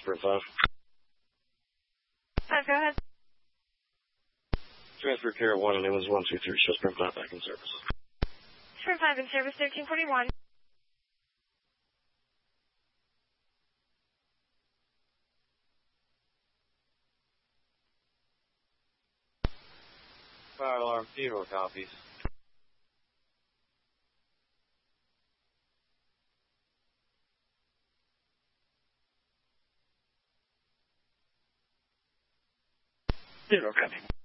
Sprint 5. 5, go ahead. Transfer Carrot 1 and Newlands 123. Show Sprint 5 back in service. Sprint 5 in service, 1341. Fire alarm, Theodore copies. Theodore copy.